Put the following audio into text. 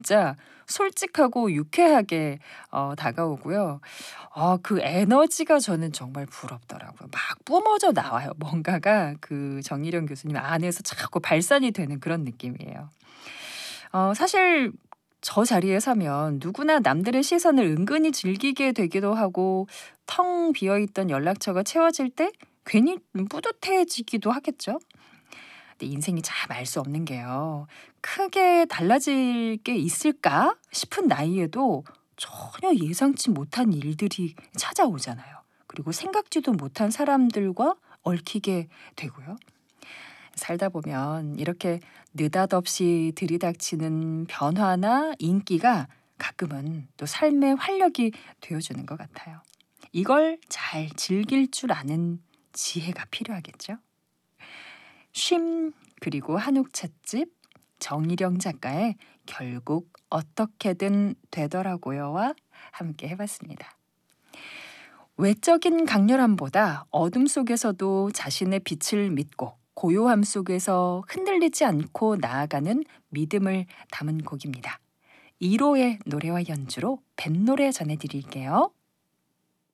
진짜 솔직하고 유쾌하게 다가오고요. 그 에너지가 저는 정말 부럽더라고요. 막 뿜어져 나와요. 뭔가가 그 정일영 교수님 안에서 자꾸 발산이 되는 그런 느낌이에요. 사실 저 자리에 서면 누구나 남들의 시선을 은근히 즐기게 되기도 하고 텅 비어 있던 연락처가 채워질 때 괜히 뿌듯해지기도 하겠죠. 근데 인생이 참 알 수 없는 게요. 크게 달라질 게 있을까 싶은 나이에도 전혀 예상치 못한 일들이 찾아오잖아요. 그리고 생각지도 못한 사람들과 얽히게 되고요. 살다 보면 이렇게 느닷없이 들이닥치는 변화나 인기가 가끔은 또 삶의 활력이 되어주는 것 같아요. 이걸 잘 즐길 줄 아는 지혜가 필요하겠죠? 쉼 그리고 한옥 찻집 정일영 작가의 결국 어떻게든 되더라고요와 함께 해봤습니다. 외적인 강렬함보다 어둠 속에서도 자신의 빛을 믿고 고요함 속에서 흔들리지 않고 나아가는 믿음을 담은 곡입니다. 1호의 노래와 연주로 뱃노래 전해드릴게요.